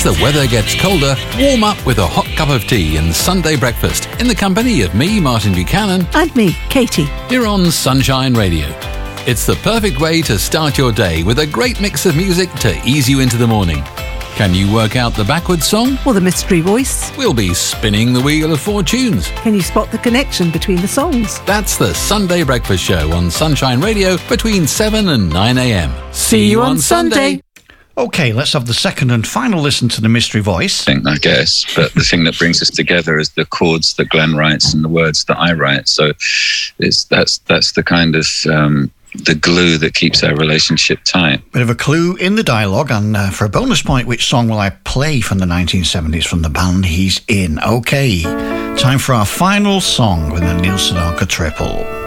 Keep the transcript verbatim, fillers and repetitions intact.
As the weather gets colder, warm up with a hot cup of tea and Sunday breakfast in the company of me, Martin Buchanan, And me, Katie. here on Sunshine Radio. It's the perfect way to start your day with a great mix of music to ease you into the morning. Can you work out the backwards song? Or the mystery voice. We'll be spinning the wheel of four tunes. Can you spot the connection between the songs? That's the Sunday Breakfast Show on Sunshine Radio between seven and nine a.m. See you on Sunday. OK, let's have the second and final listen to the mystery voice. Thing, I guess, but the thing that brings us together is the chords that Glenn writes and the words that I write. So it's that's that's the kind of um, the glue that keeps our relationship tight. Bit of a clue in the dialogue, and uh, for a bonus point, which song will I play from the nineteen seventies from the band He's In? OK, time for our final song with the Neil Sedaka triple.